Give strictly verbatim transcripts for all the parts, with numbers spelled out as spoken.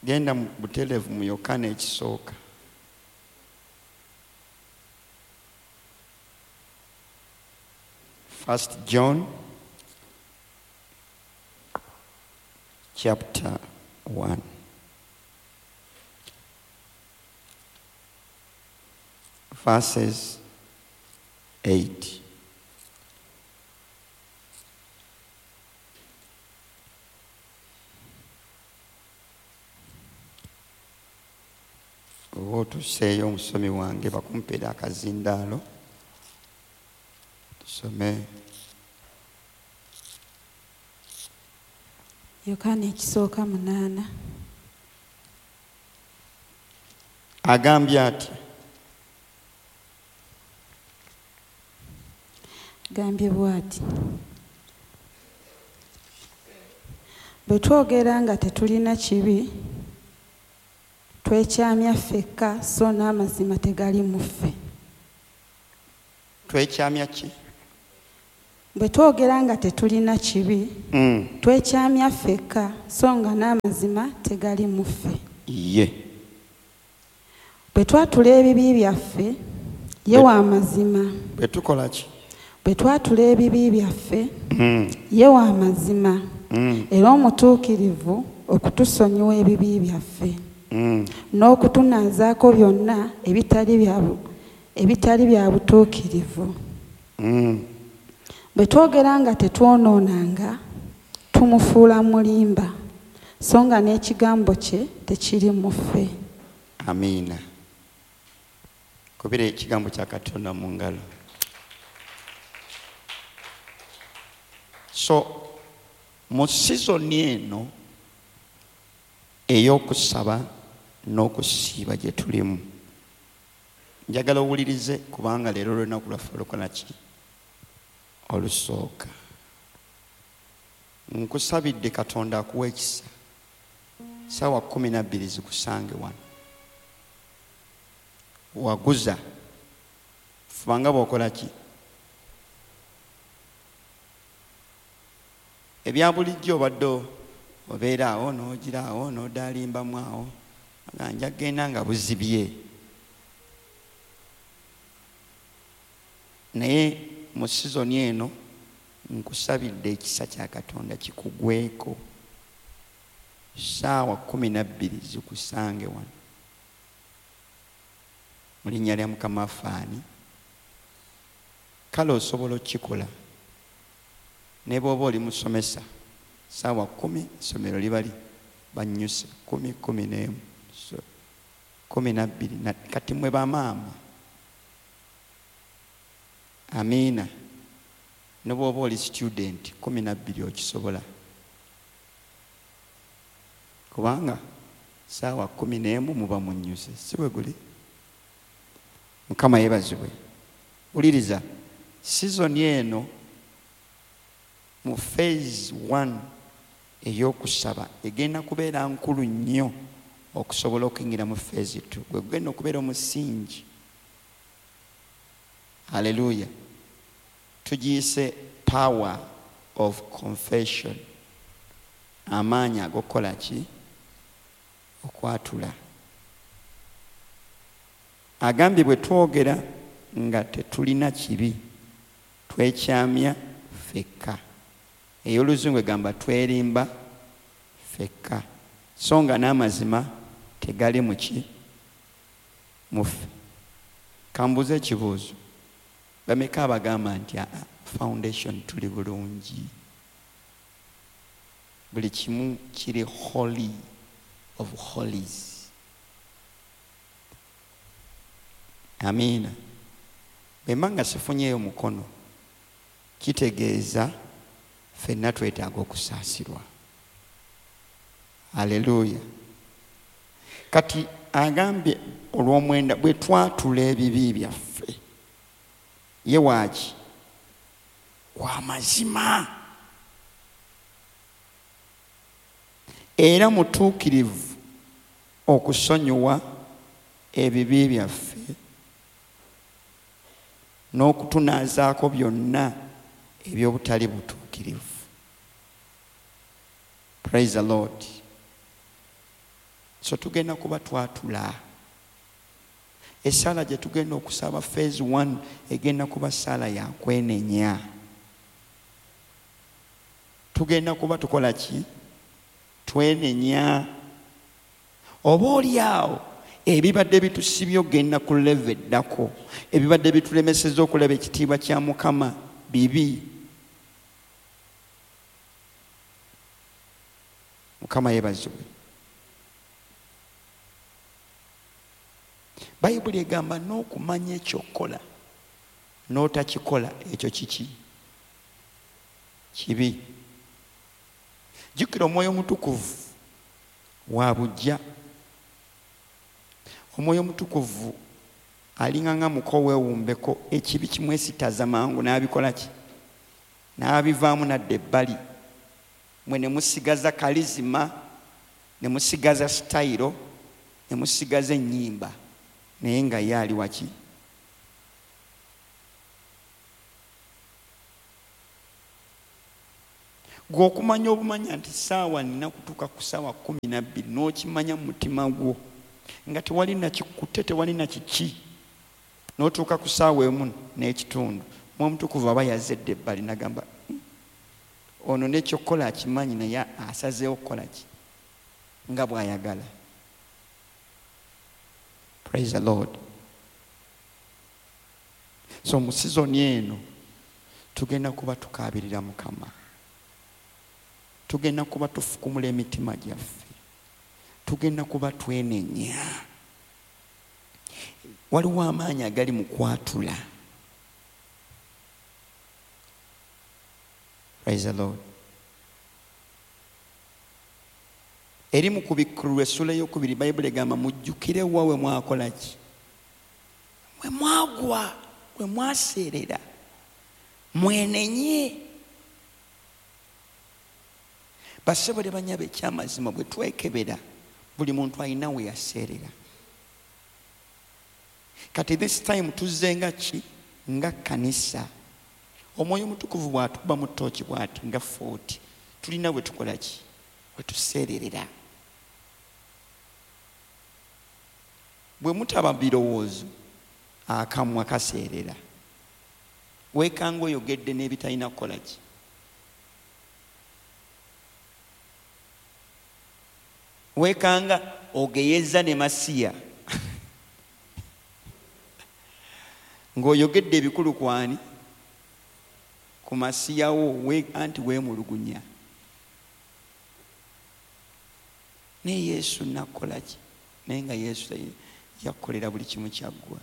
genda mu butelevu mu Yokaana ekisooka First John chapter one. Verses eight. Oba otuseeyo omusomi wange bakumpeera akazindaalo tusome Yokaana ekisooka munaana. agambye ati Gambye bw'ati, bwe twogera nga tetulina kibi twekyamya ffekka so n'amazima tegali mu ffe. twekyamya ki? Bwe twogera nga tetulina kibi mm. twekyamya ffekka so nga n'amazima tegali mu ffe. ye Bwe twatula ebibi byaffe ye wa mazima. bwe tukola ki? Bwe twatula ebibi byaffe mm. ye wa mazima mm. era omutuukirivu okutusonyiwa ebibi byaffe mm. n'okutunaazaako byonna ebitali bya ebitali bya butuukirivu. mm. Bwe twogera nga tetwonoonanga tumufuula mulimba so nga n'ekigambo kye tekiri mu ffe. Amiina. Kubira ekigambo kya Katonda mu ngalo. So mu sizoni eno ey'okusaba n'okusiiba gye tulimu, njagala owulirize kubanga leero olunaku lwaffe olukola ki? Olusooka. Nkusabidde Katonda akuwa ekisa ssaawa kumi na bbiri zikusange wano. Waguza fubanga bw'okola ki? Ebya bulijjo obadde obeera awo n'ogira awo n'odaalimbamu awo nga nja genda nga buzibye. Naye mu sizoni eno nkusabidde ekisa kya Katonda kikugweko ssaawa kumi na bbiri zikusange wano. Mu linnya lya Mukama afaani kale osobola okukikola ne bw'oba oli musomesa ssaawa kumi essomero liba bannyuse kumi kumi n'emu so kumi na bbiri kati mwe bamaama. Amiina. Ne bw'oba oli student kumi na bbiri okisobola kubanga ssaawa kumi n'emu muba munnyuse, si bwe guli? Mukama yeebazibwe. Wuliriza, sizoni eno mu phase one ey'okusaba egenda kubeera nkulu nnyo okusobola okuyingira mu phase two. Gwe gugenda okubeera omusingi. Haleluya. Tugiyise power of confession. Amaanyi ag'okukola ki? Okwatula. Agambye bwe twogera nga tetulina kibi twekyamya ffekka. Ey'Oluzungu egamba twerimba ffekka so nga n'amazima tegali mu ki? Mu ffe. Kambuze ekibuuzo. Bameka abagamba nti foundation tuli bulungi, buli kimu kiri holy of holies. Amiina. Bwe mba nga sifunyeeyo mukono kitegeeza ffenna twetaaga okusaasirwa. Haleluya. Kati agambye olw'omwenda bwe twatula ebibi byaffe ye waaki? Wa mazima era mutuukirivu okusonyiwa ebibi byaffe n'okutunaazaako byonna eby'obutali butuukirivu. Praise the Lord. So tugenda kuba twatula. Essala gye tugenda okusaba phase one egenda kuba ssala ya kwenenya. Tugenda kuba tukola ki? Twenenya. Oba oli awo ebibadde bitusibye ogenda ku level eddako, ebibadde bitulemeseza okulaba ekitiibwa kya Mukama bibi. Mukama yeebazibwe. Bayibuli egamba n'okumanya ekyokola n'otakikola ekyo kiki? Kibi. Jjukira Omwoyo Mutukuvu wa bujja. Omwoyo Mutukuvu alinga nga muko weewumbeko, ekibi kimwesitaza mangu n'abikola ki? N'abivaamu nadda ebbali. Mwe ne musigaza kalizima, ne musigaza sitayiro, ne musigaza ennyimba, naye nga ye ali waki? Gwe okumanya obumanya nti saawa nina kutuuka ku saawa kumi na bbiri n'okimanya mu mutima gwo nga tewali nakikutte, tewali nakiki, n'otuuka ku saawa emu n'ekitundu, Mwoyo Mutukuvu aba yazedde ebbali n'agamba ono n'ekyokukola akimanyi naye asazeewo okukola ki? Nga bw'ayagala. Praise the Lord. So mu sizoni eno tugenda kuba tukaabirira Mukama. Tugenda kuba tufukumula emitima gyaffe. Tugenda kuba twenenya. Waliwo amaanyi agali mu kwatula. Praise the Lord. Eri mu kubikkulwa essula ey'okubiri Bayibuli egamba mujjukire wa we mwakola ki? Mwe mwagwa, we mwaseerera, mwenenye. Basebole banyabe ekyamazima bwe twekebera buli muntu alina we yaseerera. Kati this time tuzze nga ki? Nga kanisa. Omwoyo Mutukuvu bw'atuba mu ttooki bw'ati nga forty. Tulina bwe tukola ki? Bwe tuseererera. Bwe mutaba birowoozo akamwa kaseerera. Weekanga oyogedde n'ebitalina kukola ki? Weekanga ogeyeza ne masiya ng'oyogedde ebikulu kwani? Ku masiyawo we anti weemulugunya. Ne Yesu nakola ki? Naye nga Yesu yakolera buli kimu kyaggwa.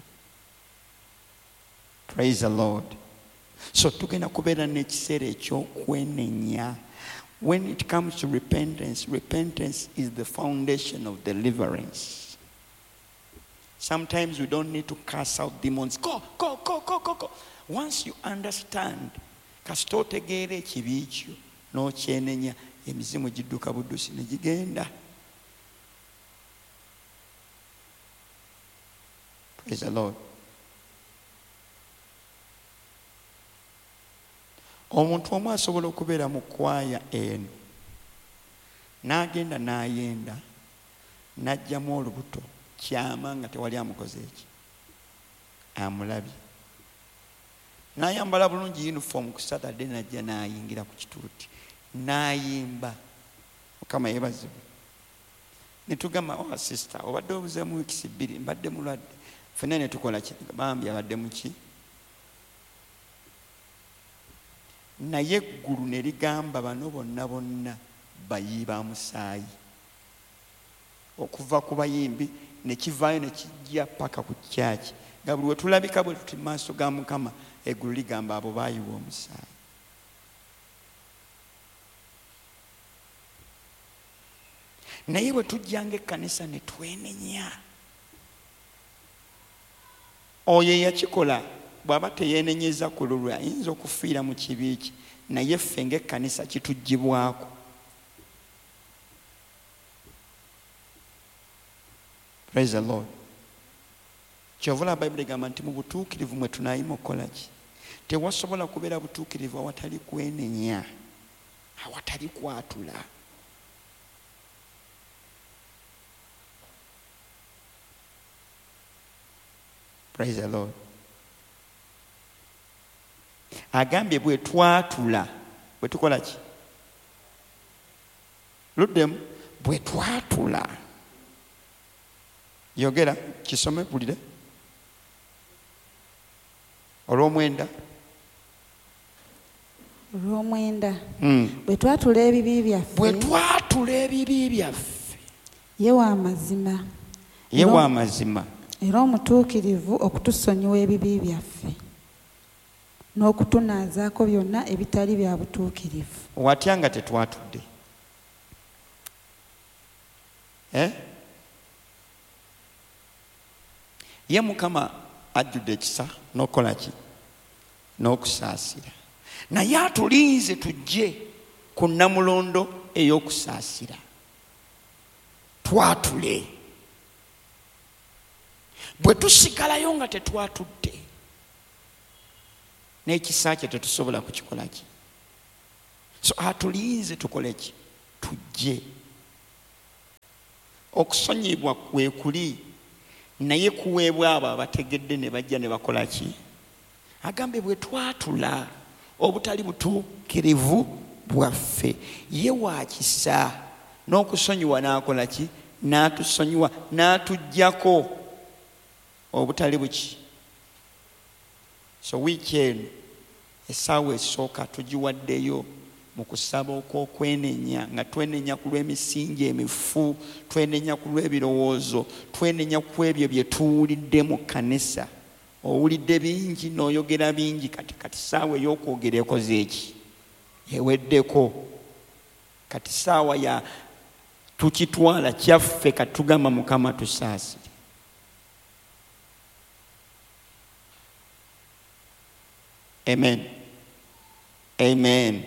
Praise the Lord. So tugenda kubeera n'ekiseera eky'okwenenya. When it comes to repentance, repentance is the foundation of deliverance. Sometimes we don't need to cast out demons. Go, go, go, go, go, go. Once you understand, kasita otegeera ekibi ekyo n'okyenenya, emizimu gidduka buddusi ne gigenda. Praise the Lord. Omuntu omu asobola okubeera mu kwaya eno n'agenda n'ayenda n'ajjamu olubuto kyama nga tewali amukoze eki, amulabye. N'ayambala bulungi uniform ku Saturday n'ajja n'ayingira ku kituuti n'ayimba. Mukama yeebazibwe. Ne tugamba owa sister obadde obuzeemu wiikisi bbiri mbadde mulwadde. Ffenna ne tukola ki? Bambi abadde mu ki? Naye eggulu ne ligamba bano bonna bonna bayiba musaayi. Okuva ku bayimbi ne kivaayo ne kijja paka ku kyaki. Nga buli we tulabika bwe tuti maaso ga Mukama, eggulu ligamba abo baayiwa omusaayi. Naye bwe tujjanga ekkanisa ne twenenya, oyo eyakikola bw'aba teyeenenyeza ku lulwe ayinza okufiira mu kibi kye, naye ffe ng'ekkanisa kituggyibwako. Praise the Lord. Kyovula Bayibuli egamba nti mu butuukirivu mwe tunaayima okukola ki? Tewasobola kubeera butuukirivu awatali kwenenya, awatali kwatula. Praise the Lord. Agambye bwe twatula bwe tukola ki? Luddemu bwe twatula. Yogera kisome bulire. Olw'omwenda. Olw'omwenda. Bwe twatula ebibi byaffe. Bwe twatula ebibi byaffe. Ye wa mazima. Ye wa mazima. Era omutuukirivu okutusonyiwa ebibi byaffe n'okutunaazaako byonna ebitali bya butuukirivu. Watya nga tetwatudde? Eh? Ye Mukama ajjudde ekisa n'okola ki? N'okusaasira. Naye atulinze tujje ku nnamulondo ey'okusaasira. Twatule. Bwe tusigalayo nga tetwatudde n'ekisa kye tetusobola kukikola ki? So atulinze tukole ki? Tujje. Okusonyibwa kwe kuli, naye kuweebwa abo abategedde ne bajja ne bakola ki? Agambe bwe twatula obutali butuukirivu bwaffe, ye wa kisa n'okusonyiwa n'akola ki? N'atusonyiwa n'atuggyako obutali buki. So wiiki eno essaawa esooka tugiwaddeyo mu kusaba okw'okwenenya, nga twenenya ku lw'emisingi emifu, twenenya ku lw'ebirowoozo, twenenya ku ebyo bye tuwulidde mu kkanisa. Owulidde bingi n'oyogera bingi, kati kati ssaawa ey'okwogera ekoze eki? Eweddeko. Kati ssaawa ya tukitwala kyaffe kati tugamba Mukama tusaasire. Amen. Amen.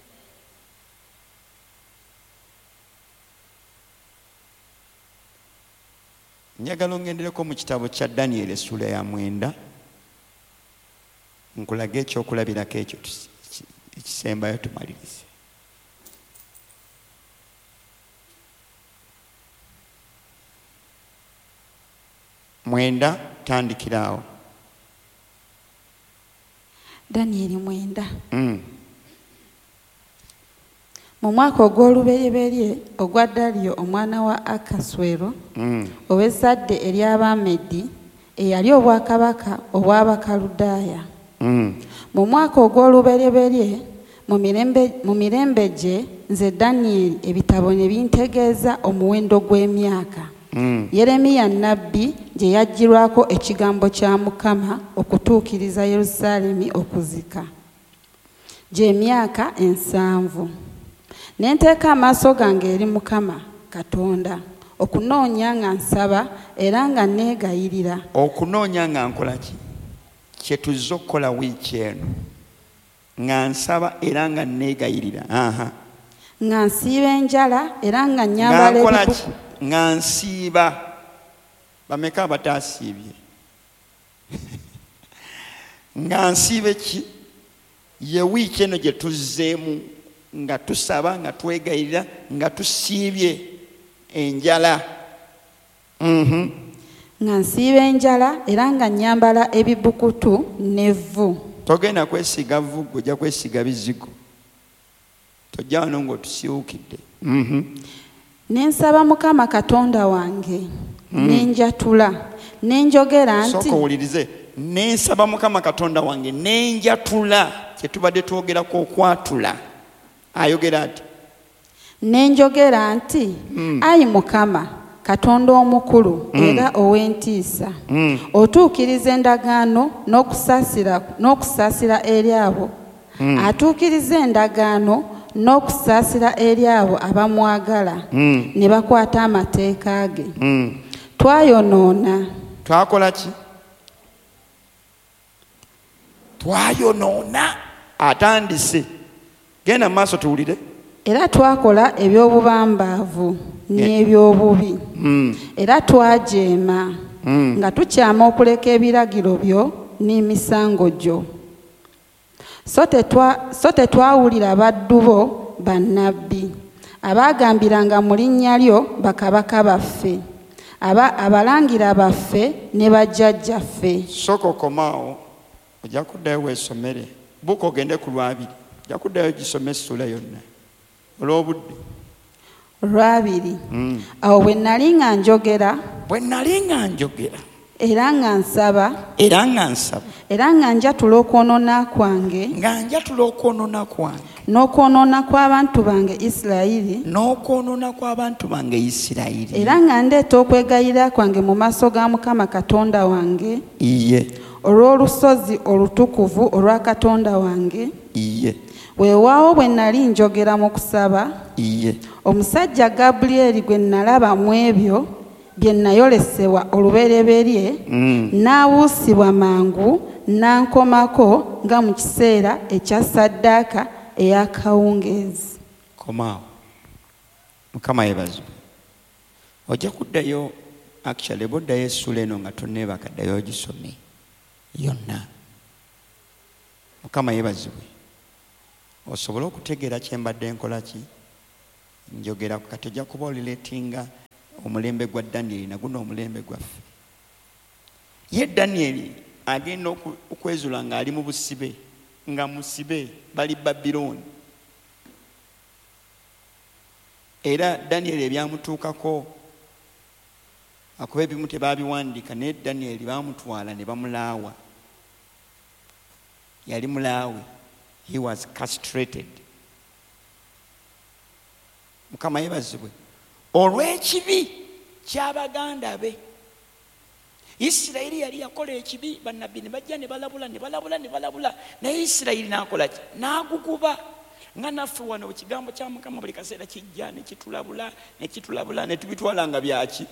Njagala ngendereko mu kitabo kya Daniel essula ya mwenda nkulage ekyokulabirako ekyo ekisembayo tumalirize. Mwenda tandikiraawo. Daniel mwenda. Mm. Mu mwaka ogw'olubereberye ogwa Daliyo omwana wa Akaswero, mm. ow'ezzadde ery'Abamedi eyali obwakabaka obw'Abakaludaaya. Mm. Mu mwaka ogw'olubereberye mu mirembe mu mirembe gye nze Daniel ebitabo ne bintegeeza omuwendo gw'emyaka. Mm. Yeremiya nnabbi gye yajjirwako ekigambo kya Mukama okutuukiriza Yerusaalemi okuzika. Gy'emyaka ensanvu. Ne nteeka amaaso gange eri Mukama Katonda okunoonya nga nsaba era nga neegayirira. Okunoonya nga nkola ki? Kye tuzza okukola wiiki eno. Nga nsaba era nga neegayirira. Aha. Nga nsiiba enjala era nga nyambala ebibuku. Nga nsiiba. Bameka abataasiibye? Nga nsiibe ki? Ye wiiki eno gye tuzzeemu nga tusaba, nga twegayirira, nga tusiibye enjala. Mhm. Nga nsiiba enjala era nga nyambala ebibukutu n'evvu. Togenda kwesiga vvu, ojja kwesiga bizigo. Tojja wano ng'otusiwukidde. Mhm. Ne nsaba Mukama Katonda wange, mm. ne njatula, ne njogera nti. Sooka owulirize. Ne nsaba Mukama Katonda wange, ne njatula. Kye tubadde twogerako okwatula. Ayogera ati. Ne njogera nti, mm. Ayi Mukama Katonda omukulu, mm. era ow'entiisa, mm. otuukiriza endagaano n'okusaasira n'okusaasira eri abo, mm. atuukiriza endagaano n'okusaasira eri abo abamwagala, mm. ne bakwata amateeka ge. Mm. Twayonoona. Twakola ki? Twayonoona. Atandise. Genda mu maaso tuwulire. Era twakola eby'obubambaavu n'eby'obubi. Mm. Era twajeema, mm. nga tukyama okuleka ebiragiro byo n'emisango gyo. So tetwa so tetwawulira baddu bo bannabbi abaagambiranga mu linnya lyo bakabaka baffe, aba abalangira baffe ne bajjajjaffe. Sooka okomaawo ojja kuddayo weesomere buuka ogende ku lwabiri ojja kuddayo gisome essula yonna olw'obudde. Olwabiri. Awo bwe nnali nga njogera bwe nnali nga njogera era nga nsaba era nga nsaba era nga njatula okwonoona kwange nga njatula okwonoona kwange n'okwonoona kw'abantu bange Isirayiri n'okwonoona kw'abantu bange Isirayiri era nga ndeeta okwegayirira kwange mu maaso ga Mukama Katonda wange iye olw'olusozi olutukuvu olwa Katonda wange. iye Weewaawo bwe nnali njogera mu kusaba iye omusajja Gabulyeri gwe nalaba mu ebyo bye nayolesebwa olubereberye n'abuusibwa mangu n'ankomako nga mu kiseera ekya ssaddaaka ey'akawungeezi. komaawo Mukama yeebazibwe. ojja kuddayo actually boddayo essula eno nga tonneebaka ddayo ogisome yonna. Mukama yeebazibwe osobole okutegeera kye mbadde nkola ki njogera ku kati ojja kuba olireetinga omulembe gwa Danyeri naguno omulembe gwaffe. Ye Danyeri agenda okwezula ng'ali mu busibe nga musibe bali Babilooni era Danyeri ebyamutuukako akuba ebimu tebaabiwandiika naye Danyeri baamutwala ne bamulaawa. Yali mulaawe, he was castrated. Mukama yeebazibwe olw'ekibi ky'abaganda be. Isirayiri yali yakola ekibi bannabbi ne bajja ne balabula ne balabula ne balabula naye Isirayiri n'akola ki n'aguguba nga naffe wano ekigambo kya Mukama buli kaseera kijja ne kitulabula ne kitulabula ne tubitwala nga byaki.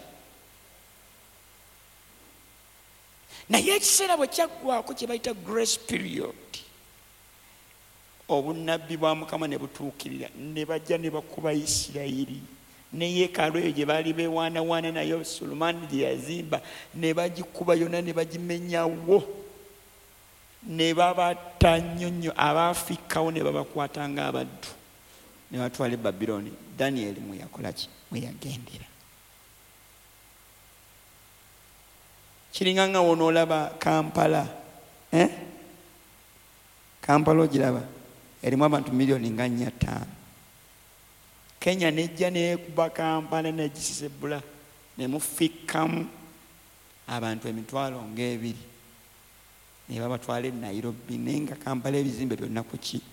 Naye ekiseera bwe kyaggwako kye bayita grace period obunnabbi bwa Mukama ne butuukirira ne bajja ne bakuba Isirayiri ne yeekaalu eyo gye baali beewaanawaana nayo Sulemaani gye yazimba ne bagikuba yonna ne bagimenyawo ne babatta nnyo nnyo abaafikkawo ne babakwata ng'abaddu ne batwala e Babilooni. Danyeri mwe yakola ki mwe yagendera. Kiringa nga wonoolaba Kampala eh? Kampala ogiraba erimu abantu miliyoni nga nnya ttaano. Kenya nejja neekuba Kampala negisisebula ne mufikkamu abantu emitwalo ng'ebiri ne babatwala e Nairobi naye nga Kampala ebizimbe byonna ku ki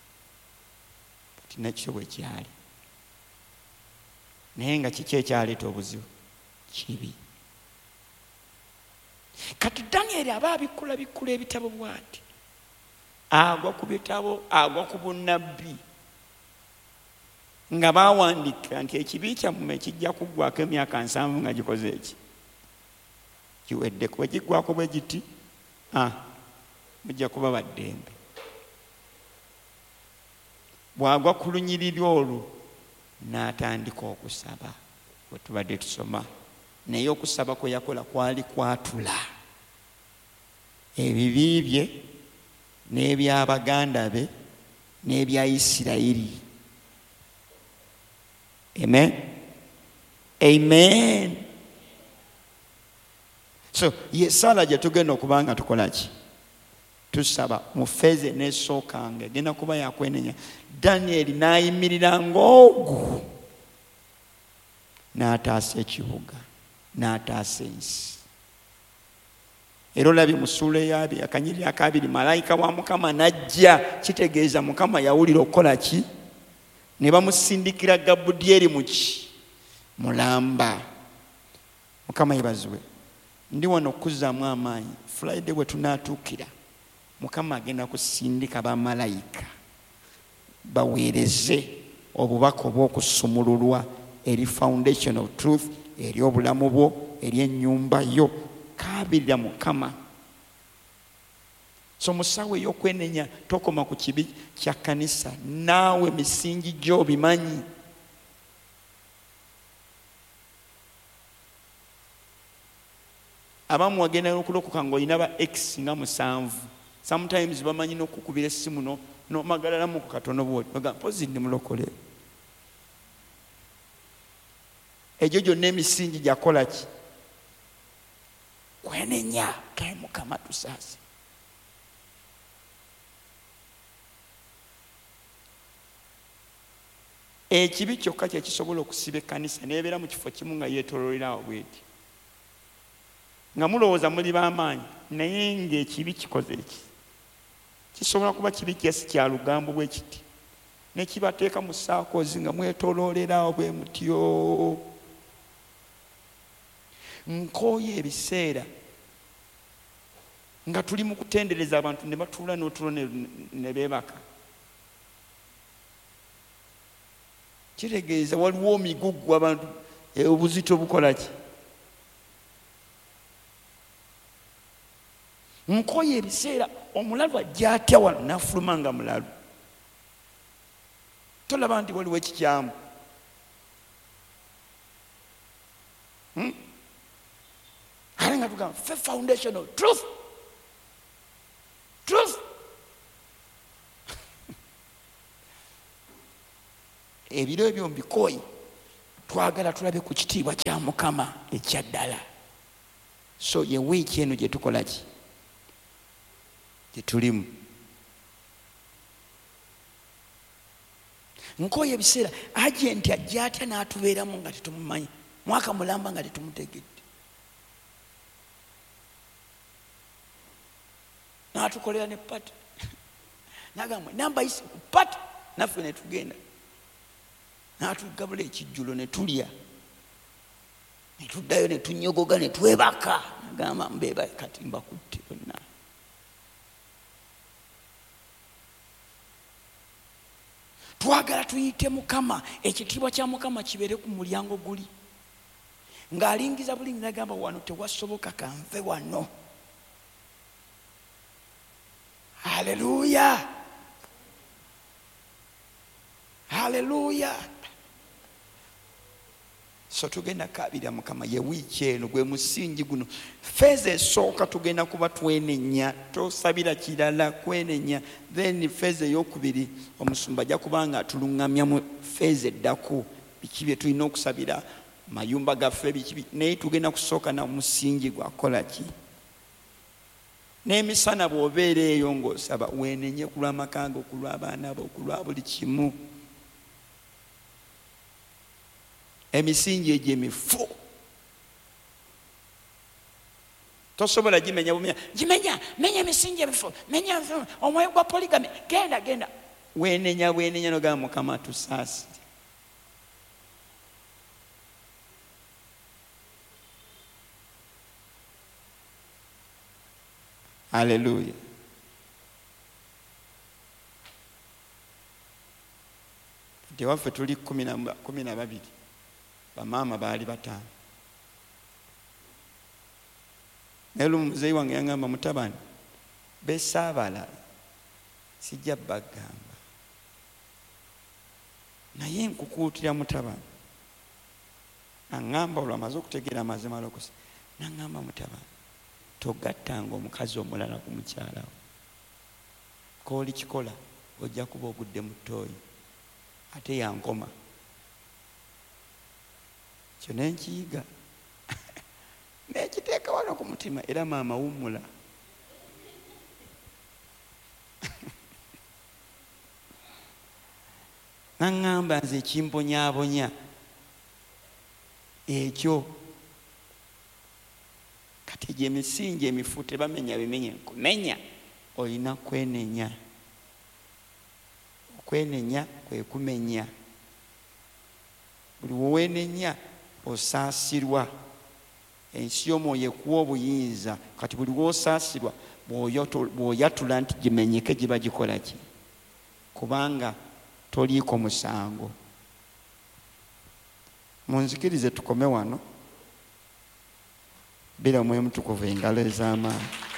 tinakyo bwe kyali naye nga kiki ekyaleeta obuzibu kibi. Kati Danyeri aba abikula bikula ebitabo bw'ati agwa ku bitabo agwa ku bunnabbi nga baawandika nti ekibi kyammwe kijja kuggwako emyaka nsanvu nga gikoze eki kiweddeko. Bwe giggwako bwe giti ah, mujja kuba baddembe. Bw'agwa ku lunyiriri olwo n'atandika okusaba bwe tubadde tusoma naye okusaba kwe yakola kwali kwatula ebibi bye n'ebyabaganda be n'ebya Isirayiri. Amen. Amen. So ye sala gye tugenda okuba nga tukola ki tusaba mu feeze n'esookanga egenda kuba yakwenenya. Danyeri n'ayimirira ng'ogu n'ataasa ekibuga n'ataasa ensi. Era olabye mu ssuula eyabi akanyiriri akabiri malayika wa Mukama n'ajja kitegeeza Mukama yawulira okukola ki ne bamusindikira Gabulyeri mu ki mulamba. Mukama yeebazibwe. Ndi wano okuzzaamu amaanyi Friday bwe tunaatuukira Mukama agenda kusindika bamalayika baweereze obubaka obw'okusumululwa eri foundation of truth eri obulamu bwo eri ennyumba yo kaabirira Mukama. So musawe ey'okwenenya tokoma ku kibi kya kanisa naawe misingi gyo bimanyi. Abamu wagenda n'okulokoka ng'olina ba X nga musanvu. Sometimes bamanyi n'okukubira essimu no n'omagalalamu ku katono bw'oti bagamba mpozi ndi mulokole. Egyo gyonna emisingi gyakola ki kwenenya kae Mukama tusaase. Ekibi kyokka kye kisobola okusiba ekkanisa nebeera mu kifo kimu nga yeetooloolerawo bweti nga mulowooza muli b'amaanyi, naye ng'ekibi kikoze eki kisobola kuba kibi kyesi kya lugambo bwe kiti ne kibateeka mu saakozi nga mwetooloolerawo bwe mutyo. Nkooye ebiseera nga tuli mu kutendereza abantu ne batuula n'otulo ne beebaka. Kitegeeza waliwo omigugu abantu obuzito bukola ki? Nkooye ebiseera omulalu ajja atya wano n'afuluma nga mulalu. Tolaba nti waliwo ekikyamu. Hmm? Ate nga tugamba fe foundation of truth. Truth. Ebiro ebyo mbikooyi twagala tulabe ku kitiibwa kya Mukama ekya ddala. So ye wiiki eno gye tukola ki? Gye tulimu. Nkooye ebiseera agenti ajja atya n'atubeeramu nga tetumumanyi, mwaka mulamba nga tetumutegedde, n'atukolera ne pata n'agamba namba yise ku pata, naffe ne tugenda n'atugabula ekijjulo ne tulya ne tuddayo ne tunyogoga ne twebaka, n'agamba mbeeba kati mbakutte bonna. Twagala tuyite Mukama, ekitiibwa kya Mukama kibeere ku mulyango guli, ng'alingiza bulingi n'agamba wano tewasoboka kanve wano. Haleluya, haleluya. So tugenda kabira Mukama ye wiiki eno gwe musingi guno. Feeza esooka tugenda kuba twenenya, tosabira kirala, kwenenya. Then feeza eyokubiri omusumba ajja kubanga atuluŋŋamya mu feeza eddaku biki bye tulina okusabira mayumba gaffe biki, naye tugenda kusooka na musingi gwakola ki. N'emisana bw'obeera eyo ng'osaba weenenye ku lw'amaka go, ku lw'abaana bo, ku lwa buli kimu. Emisingi egyo emifu tosobola gimenya bumenya, gimenya menya emisingi emifu, menya omwoyo gwa poligami, genda genda weenenya weenenya nogamba Mukama tusaasire. Haleluya. Nti waffe tuli kumi na babiri, bamaama baali bataano. Naye muzeeyi wange yangamba mutabani besaabalala sijja bagamba, naye nkukuutira mutabani. Aŋŋamba olwo amaze okutegeera amazima alokosa, n'aŋŋamba mutabani togattanga omukazi omulala ku mukyala wo, kooli kikola ojja kuba ogudde mu ttooyi ate yankoma. Kyo nenkiyiga nekiteeka wano ku mutima, era maama wummula. Naŋŋamba nze ekimbonyaabonya ekyo kati gye misingi emifu tebamenya bimenye, nkumenya olina kwenenya. Okwenenya kwe kumenya. Buli weweenenya osaasirwa. Ensi y'omwoyo ekuwa obuyinza, kati buli lw'osaasirwa bw'oyatula nti gimenyeke giba gikola ki? Kubanga toliiko musango. Munzikirize tukome wano. Bila Mwoyo Mutukuvu engalo ez'amaanyi.